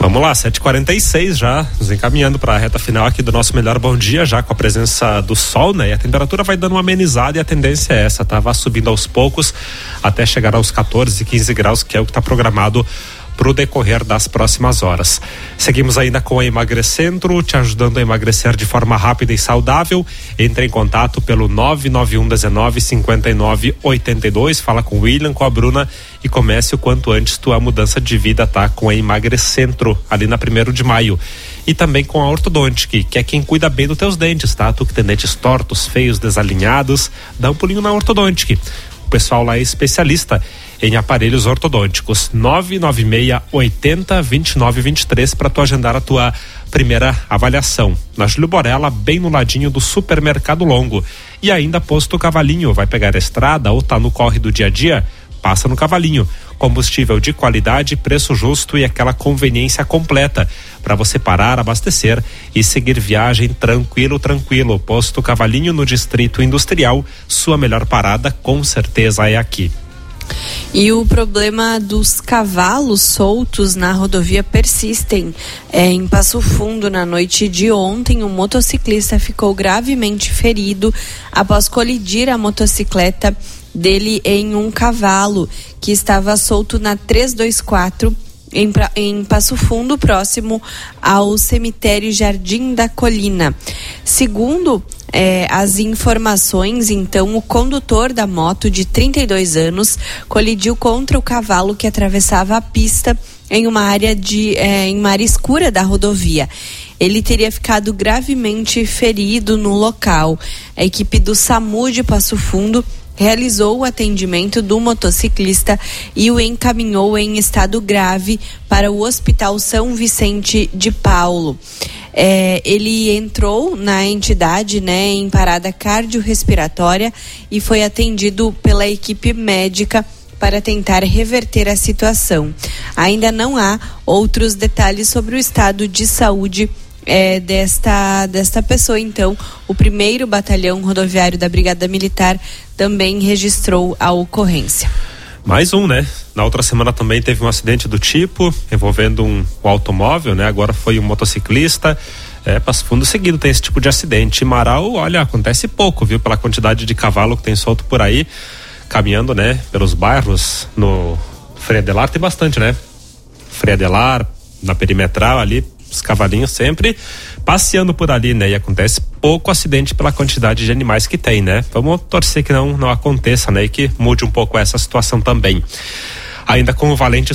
Vamos lá, 7h46 já, nos encaminhando para a reta final aqui do nosso Melhor Bom Dia, já com a presença do sol, né? E a temperatura vai dando uma amenizada e a tendência é essa, tá? Vai subindo aos poucos até chegar aos 14, 15 graus, que é o que está programado para o decorrer das próximas horas. Seguimos ainda com a Emagrecentro, te ajudando a emagrecer de forma rápida e saudável. Entre em contato pelo 991195982, fala com o William, com a Bruna e comece o quanto antes tua mudança de vida, tá? Com a Emagrecentro, ali na 1º de maio. E também com a Ortodontic, que é quem cuida bem dos teus dentes, tá? Tu que tem dentes tortos, feios, desalinhados, dá um pulinho na Ortodontic. O pessoal lá é especialista em aparelhos ortodônticos. 996-80-2923 para tu agendar a tua primeira avaliação. Na Júlio Borella, bem no ladinho do Supermercado Longo. E ainda Posto Cavalinho, vai pegar a estrada ou tá no corre do dia a dia? Passa no Cavalinho. Combustível de qualidade, preço justo e aquela conveniência completa para você parar, abastecer e seguir viagem tranquilo. Posto Cavalinho no Distrito Industrial, sua melhor parada com certeza é aqui. E o problema dos cavalos soltos na rodovia persistem. Em Passo Fundo, na noite de ontem, um motociclista ficou gravemente ferido após colidir a motocicleta dele em um cavalo que estava solto na 324 em Passo Fundo, próximo ao cemitério Jardim da Colina. Segundo as informações, então, o condutor da moto de 32 anos colidiu contra o cavalo que atravessava a pista em uma área escura da rodovia. Ele teria ficado gravemente ferido no local. A equipe do SAMU de Passo Fundo realizou o atendimento do motociclista e o encaminhou em estado grave para o Hospital São Vicente de Paulo. Ele entrou na entidade, em parada cardiorrespiratória e foi atendido pela equipe médica para tentar reverter a situação. Ainda não há outros detalhes sobre o estado de saúde desta pessoa. Então, o 1º Batalhão Rodoviário da Brigada Militar também registrou a ocorrência. Mais um, né? Na outra semana também teve um acidente do tipo, envolvendo um automóvel, né? Agora foi um motociclista. Passo Fundo seguido tem esse tipo de acidente. Marau, olha, acontece pouco, viu? Pela quantidade de cavalo que tem solto por aí, caminhando, né? Pelos bairros, no Frei Adelar tem bastante, né? Frei Adelar, na perimetral ali, os cavalinhos sempre passeando por ali, né? E acontece pouco acidente pela quantidade de animais que tem, né? Vamos torcer que não aconteça, né? E que mude um pouco essa situação também. Ainda com o Valente